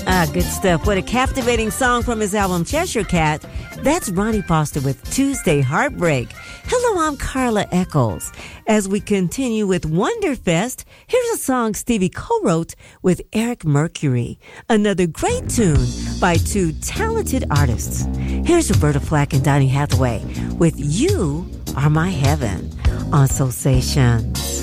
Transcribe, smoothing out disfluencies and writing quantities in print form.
Good stuff. What a captivating song from his album Cheshire Cat. That's Ronnie Foster with Tuesday Heartbreak. Hello, I'm Carla Eccles. As we continue with Wonderfest, here's a song Stevie co-wrote with Eric Mercury. Another great tune by two talented artists. Here's Roberta Flack and Donny Hathaway with You Are My Heaven on Soul Stations.